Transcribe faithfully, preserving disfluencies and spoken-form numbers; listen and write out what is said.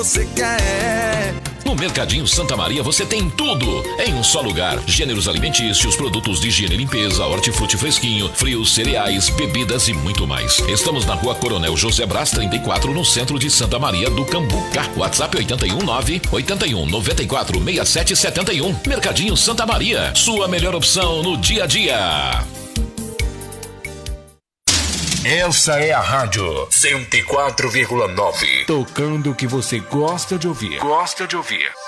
Você quer. No Mercadinho Santa Maria você tem tudo em um só lugar. Gêneros alimentícios, produtos de higiene e limpeza, hortifruti fresquinho, frios, cereais, bebidas e muito mais. Estamos na Rua Coronel José Brás trinta e quatro, no centro de Santa Maria do Cambuca. WhatsApp oito um nove, oito um nove quatro, seis sete sete um. Mercadinho Santa Maria, sua melhor opção no dia a dia. Essa é a Rádio cento e quatro vírgula nove. Tocando o que você gosta de ouvir. Gosta de ouvir.